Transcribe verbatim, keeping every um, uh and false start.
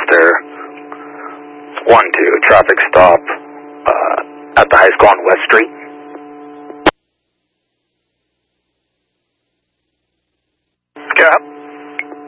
after one two traffic stop uh, at the high school on West Street.